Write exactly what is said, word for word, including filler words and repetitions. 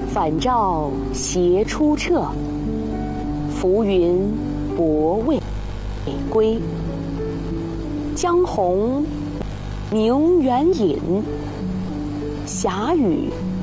返照斜出彻，浮云薄未归。江红明远隐，霞雨